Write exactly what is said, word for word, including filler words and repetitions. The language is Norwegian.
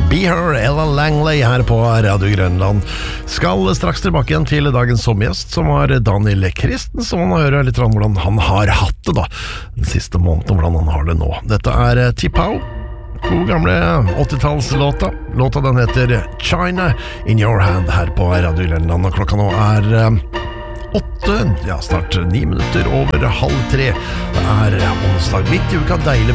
Be Her, Ella Langley her på Radio Grønland. Skal straks tilbake igjen til dagens sommergjest, som var Daniel Christensen, og høre litt om hvordan han har hatt det da, den siste måneden, hvordan han har det nå. Dette er T-Pow, god gamle åttitallslåta. Låta den heter China in Your Hand her på Radio Grønland, og klokka nå er åtte, ja snart ni minutter over halv tre. Det er onsdag midt i uka, deilig